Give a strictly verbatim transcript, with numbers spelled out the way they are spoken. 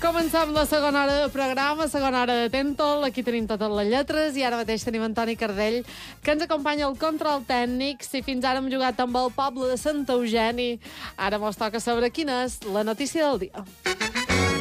Començam la segona hora de programa, segona hora de Tentol. Aquí tenim totes les lletres i ara mateix tenim Antoni Cardell, que ens acompanya al control tècnic. Si fins ara hem jugat amb el poble de Sant Eugeni, ara mos toca saber quina és la notícia del dia.